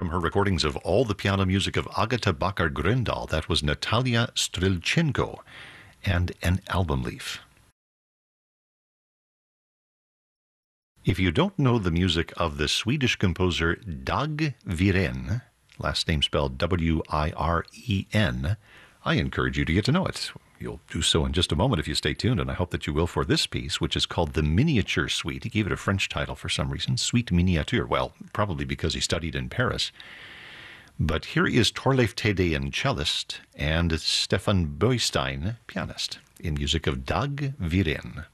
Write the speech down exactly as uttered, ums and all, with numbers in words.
from her recordings of all the piano music of Agata Bakar-Grøndahl. That was Natalia Strilchenko and An Album Leaf. If you don't know the music of the Swedish composer Dag Wirén, last name spelled W I R E N, I encourage you to get to know it. You'll do so in just a moment if you stay tuned, and I hope that you will for this piece, which is called the Miniature Suite. He gave it a French title for some reason, Suite Miniature. Well, probably because he studied in Paris. But here is Torleif Tedean, cellist, and Stefan Boystein, pianist, in music of Dag Wirén.